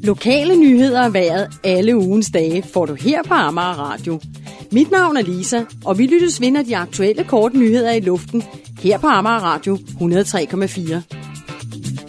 Lokale nyheder af vejret alle ugens dage får du her på Amager Radio. Mit navn er Lisa, og vi lyttes vinder de aktuelle korte nyheder i luften her på Amager Radio 103,4.